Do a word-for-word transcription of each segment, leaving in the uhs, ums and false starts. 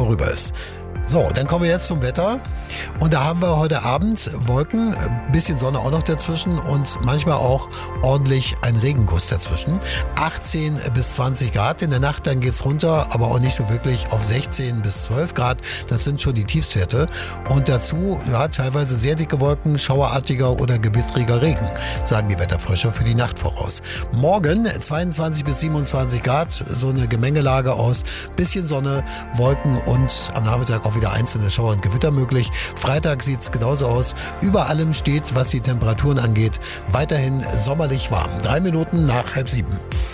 vorüber ist. So, dann kommen wir jetzt zum Wetter. Und da haben wir heute Abend Wolken, ein bisschen Sonne auch noch dazwischen und manchmal auch ordentlich ein Regenguss dazwischen. achtzehn bis zwanzig Grad. In der Nacht dann geht's runter, aber auch nicht so wirklich auf sechzehn bis zwölf Grad. Das sind schon die Tiefstwerte. Und dazu, ja, teilweise sehr dicke Wolken, schauerartiger oder gewittriger Regen, sagen die Wetterfrösche für die Nacht voraus. Morgen zweiundzwanzig bis siebenundzwanzig Grad, so eine Gemengelage aus bisschen Sonne, Wolken und am Nachmittag auch wieder einzelne Schauer und Gewitter möglich. Freitag sieht es genauso aus. Über allem steht, was die Temperaturen angeht, weiterhin sommerlich warm. Drei Minuten nach halb sieben.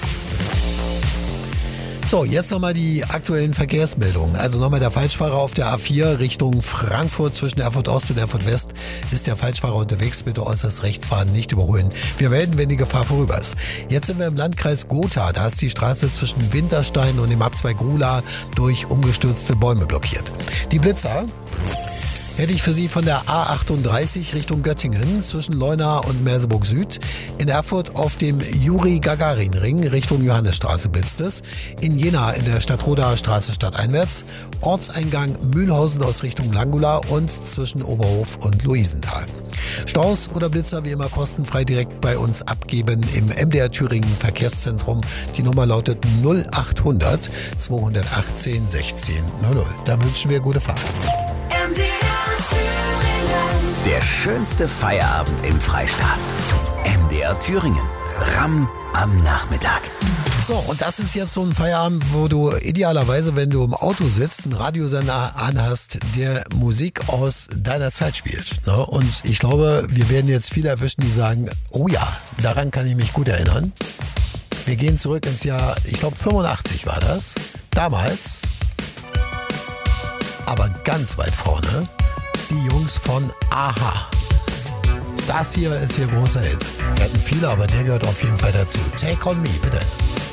So, jetzt nochmal die aktuellen Verkehrsmeldungen. Also nochmal der Falschfahrer auf der A vier Richtung Frankfurt zwischen Erfurt Ost und Erfurt West. Ist der Falschfahrer unterwegs, bitte äußerst rechts fahren, nicht überholen. Wir melden, wenn die Gefahr vorüber ist. Jetzt sind wir im Landkreis Gotha. Da ist die Straße zwischen Winterstein und dem Abzweig Grula durch umgestürzte Bäume blockiert. Die Blitzer hätte ich für Sie von der A achtunddreißig Richtung Göttingen zwischen Leuna und Merseburg Süd. In Erfurt auf dem Juri-Gagarin-Ring Richtung Johannesstraße blitzt es. In Jena in der Stadtrodaer Straße stadteinwärts. Ortseingang Mühlhausen aus Richtung Langula und zwischen Oberhof und Luisenthal. Staus oder Blitzer wie immer kostenfrei direkt bei uns abgeben im M D R Thüringen Verkehrszentrum. Die Nummer lautet null achthundert zweihundertachtzehn sechzehn null null. Da wünschen wir gute Fahrt. M D R Thüringen. Der schönste Feierabend im Freistaat. M D R Thüringen. Ramm am Nachmittag. So, und das ist jetzt so ein Feierabend, wo du idealerweise, wenn du im Auto sitzt, einen Radiosender anhast, der Musik aus deiner Zeit spielt. Ne? Und ich glaube, wir werden jetzt viele erwischen, die sagen, oh ja, daran kann ich mich gut erinnern. Wir gehen zurück ins Jahr, ich glaube fünfundachtzig war das. Damals, aber ganz weit vorne, die Jungs von Aha. Das hier ist ihr großer Hit. Wir hatten viele, aber der gehört auf jeden Fall dazu. Take on Me, bitte.